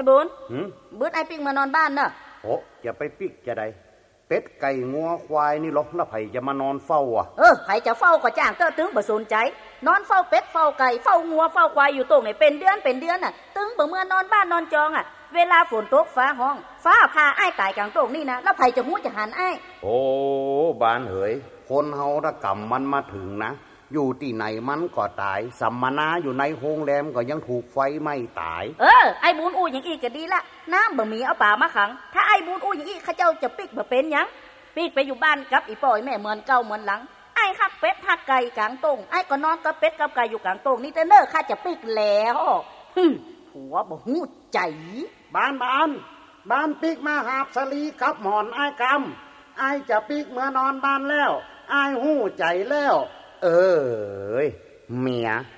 บุญบืดไอ้ปิ๊กมานอนบ้านเนอะโอ้อย่าไปปิ๊กจะได้เป็ดไก่งัวควายนี่หรอกแล้วไผจะมานอนเฝ้าอ่ะไผจะเฝ้าก็จ้างเต้อตึงบ่สนใจนอนเฝ้าเป็ดเฝ้าไก่เฝ้างัวเฝ้าควายอยู่ตรงไหนเป็นเดือนน่ะตึงบ่เมื่อนอนบ้านนอนจองอ่ะเวลาฝนตกฟ้าห้องฟ้าพาอ้ายตายกลางตรงนี่นะแล้วไผจะฮู้จะหันอ้ายโอ้บ้านเหยคนเฮาถ้ากรรมมันมาถึงนะอยู่ที่ไหนมันก็ตายสัมมนาอยู่ในโรงแรมก็ยังถูกไฟไหม้ตายไอ้บุญอู้อย่างอีกก็ดีละน้ำบ่มีเอาป่ามาขังถ้าไอ้บุญอู้อย่างอีกข้าเจ้าจะปิกบ่เป็นหยังปิกไปอยู่บ้านกับอีป่อยแม่เหมือนเก่าเหมือนหลังไอ้ฮักเป็ดฮักไก่กลางตรงไอ้ก็นอนกับเป็ดกับไก่อยู่กลางตรงนี่แต่เน้อข้าจะปิกแล้วผัวบ่ฮู้ใจบ้านปิกมาหาบสลีกับหมอนไอ้กำไอ้จะปิกเมื่อนอนบ้านแล้วไอ้ฮู้ใจแล้วเมีย